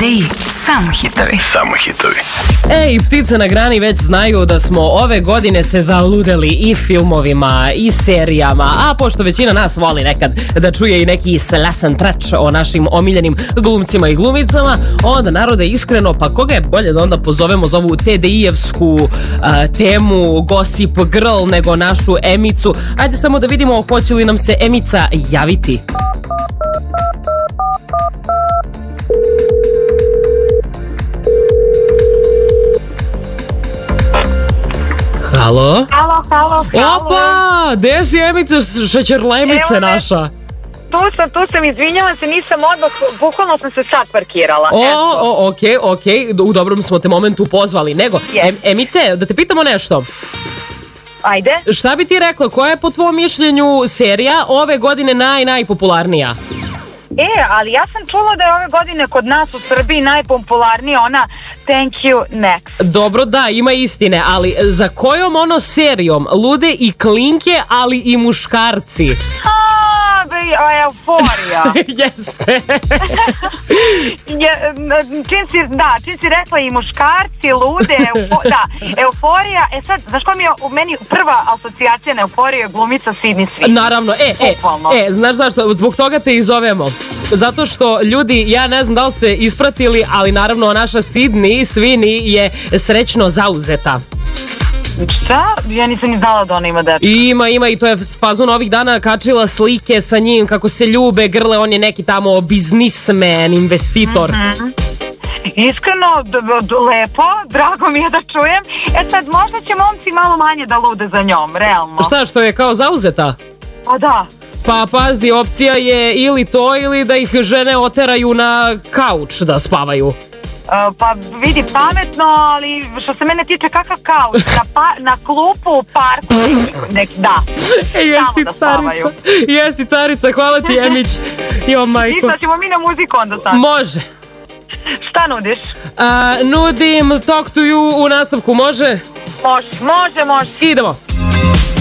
TDI, samo hitovi. Samo hitovi. Ej, ptice na grani već znaju da smo ove godine se zaludeli i filmovima i serijama, a pošto većina nas voli nekad da čuje i neki slasan trač o našim omiljenim glumcima i glumicama, onda narode iskreno, pa koga je bolje da onda pozovemo za ovu TDI-evsku temu Gossip Girl nego našu Emicu. Ajde samo da vidimo hoće li nam se Emica javiti. Halo? Halo. Opa, gde si Emice, šećerlemice naša? Tu sam, izvinjala se, nisam odmah, bukvalno sam se sad parkirala. Okej, u dobrom smo te momentu pozvali. Nego, Emice, da te pitamo nešto. Ajde. Šta bi ti rekla, koja je po tvojom mišljenju serija ove godine najpopularnija? Ali ja sam čula da je ove godine kod nas u Srbiji najpopularnija ona Thank You Next. Dobro, da, ima istine, ali za kojom serijom lude i klinke, ali i muškarci? Euforija. Jeste. Čim si rekla i muškarci, lude, Euforija. Sad, znaš ko mi je u meni prva asocijacija na Euforiju je glumica Sydney Sweeney. Naravno, znaš zašto, zbog toga te i zovemo. Zato što ljudi, ja ne znam da li ste ispratili, ali naravno naša Sydney Sweeney je srećno zauzeta. Šta? Ja nisam ni znala da ona ima dečka. Ima i to je Spazun ovih dana kačila slike sa njim, kako se ljube, grle, on je neki tamo biznismen, investitor. Iskreno, lepo, drago mi je da čujem. Sad, možda će momci malo manje da lude za njom, realno. Šta, što je kao zauzeta? Pa da. Pa pazi, opcija je ili to, ili da ih žene oteraju na kauč da spavaju. Pa vidi, pametno, ali što se mene tiče kakav kauč, na klupu u parku, da. Jesi carica, hvala ti Emić. Jo, majko. Ništa, ćemo mi na muziku onda sad. Može. Šta nudiš? Nudim Talk to You u nastavku, može? Može. Idemo.